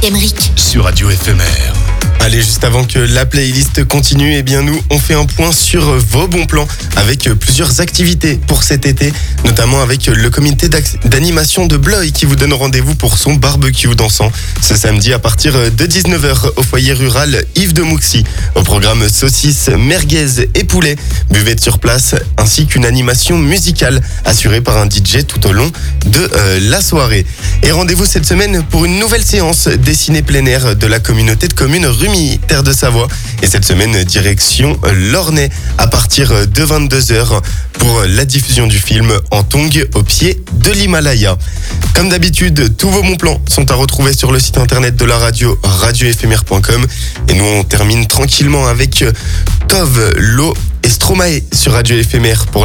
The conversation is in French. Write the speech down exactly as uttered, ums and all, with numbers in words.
Emeric. Sur Radio Éphémère. Allez, juste avant que la playlist continue, eh bien nous, on fait un point sur vos bons plans avec plusieurs activités pour cet été, notamment avec le comité d'animation de Blois qui vous donne rendez-vous pour son barbecue dansant ce samedi à partir de dix-neuf heures au foyer rural Yves de Mouxy. Au programme saucisses, merguez et poulet, buvette sur place ainsi qu'une animation musicale assurée par un D J tout au long de euh, la soirée. Et rendez-vous cette semaine pour une nouvelle séance dessinée plein air de la communauté de communes Rumi, Terre de Savoie. Et cette semaine, direction l'Ornay à partir de vingt-deux heures pour la diffusion du film En Tongue au pied de l'Himalaya. Comme d'habitude, tous vos bons plans sont à retrouver sur le site internet de la radio, radio éphémère point com. Et nous, on termine tranquillement avec Tove Lo et Stromae sur Radio Éphémère pour